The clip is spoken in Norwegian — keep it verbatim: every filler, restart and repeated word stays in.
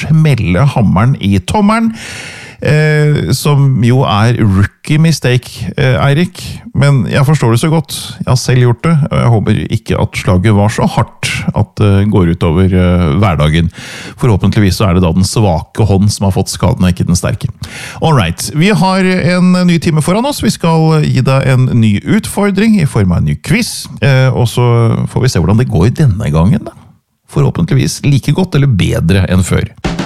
smelle hammeren i tommeren. Eh, som jo er rookie mistake, eh, Eirik. Men jeg forstår det så godt. Jeg har selv gjort det, og jeg håper ikke at slaget var så hardt at det går ut over eh, hverdagen. Forhåpentligvis så er det da den svake hånd som har fått skadene, ikke den sterke. Alright, vi har en ny time foran oss. Vi skal gi deg en ny utfordring i form av en ny quiz, eh, og så får vi se hvordan det går denne gangen da. Forhåpentligvis like godt eller bedre enn før.